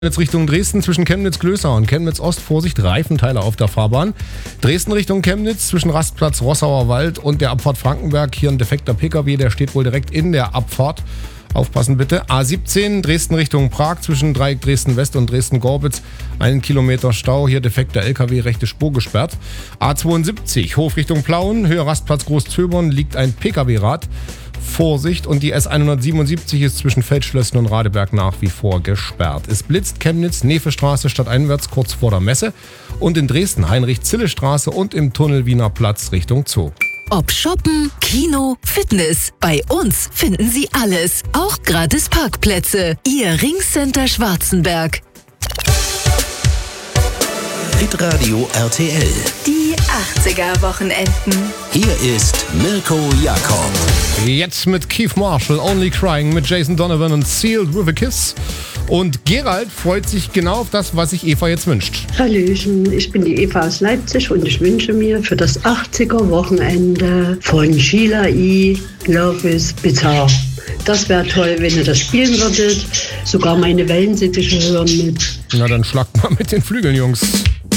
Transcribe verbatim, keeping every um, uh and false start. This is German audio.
Jetzt Richtung Dresden zwischen Chemnitz-Glößau und Chemnitz-Ost. Vorsicht, Reifenteile auf der Fahrbahn. Dresden Richtung Chemnitz zwischen Rastplatz Rossauer Wald und der Abfahrt Frankenberg. Hier ein defekter Pkw, der steht wohl direkt in der Abfahrt. Aufpassen bitte. A siebzehn, Dresden Richtung Prag zwischen Dreieck Dresden-West und Dresden-Gorbitz. Einen Kilometer Stau, hier defekter L K W, rechte Spur gesperrt. A zweiundsiebzig, Hof Richtung Plauen, Höhe Rastplatz Großzöbern, liegt ein Pkw-Rad. Vorsicht, und die S hundertsiebenundsiebzig ist zwischen Feldschlössen und Radeberg nach wie vor gesperrt. Es blitzt Chemnitz, Nefestraße stadteinwärts kurz vor der Messe und in Dresden Heinrich-Zille-Straße und im Tunnel Wiener Platz Richtung Zoo. Ob Shoppen, Kino, Fitness, bei uns finden Sie alles, auch gratis Parkplätze. Ihr Ringcenter Schwarzenberg. Hitradio R T L. Die achtziger-Wochenenden. Hier ist Mirko Jakob. Jetzt mit Keith Marshall, Only Crying, mit Jason Donovan und Sealed with a Kiss. Und Gerald freut sich genau auf das, was sich Eva jetzt wünscht. Hallöchen, ich bin die Eva aus Leipzig und ich wünsche mir für das achtziger-Wochenende von Sheila E. Love is Bizarre. Das wäre toll, wenn ihr das spielen würdet. Sogar meine Wellensittiche hören mit. Na, dann schlagt mal mit den Flügeln, Jungs.